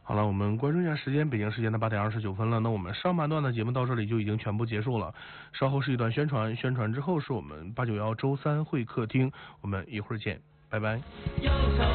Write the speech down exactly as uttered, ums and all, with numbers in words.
好了，我们关注一下时间，北京时间的八点二十九分了。那我们上半段的节目到这里就已经全部结束了，稍后是一段宣传，宣传之后是我们八九幺周三会客厅，我们一会儿见，拜拜。